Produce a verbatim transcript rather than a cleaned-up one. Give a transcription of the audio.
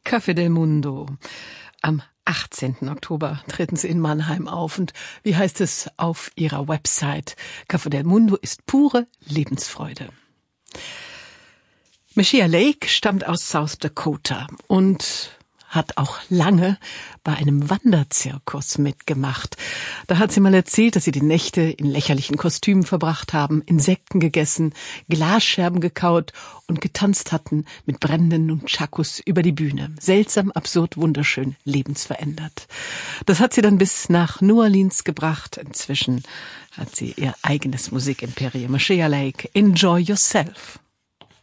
Café del Mundo. Am achtzehnten Oktober treten sie in Mannheim auf. Und wie heißt es auf ihrer Website? Café del Mundo ist pure Lebensfreude. Meshea Lake stammt aus South Dakota und hat auch lange bei einem Wanderzirkus mitgemacht. Da hat sie mal erzählt, dass sie die Nächte in lächerlichen Kostümen verbracht haben, Insekten gegessen, Glasscherben gekaut und getanzt hatten mit brennenden Nunchakus über die Bühne. Seltsam, absurd, wunderschön, lebensverändert. Das hat sie dann bis nach New Orleans gebracht. Inzwischen hat sie ihr eigenes Musikimperium. Meshea Lake, enjoy yourself.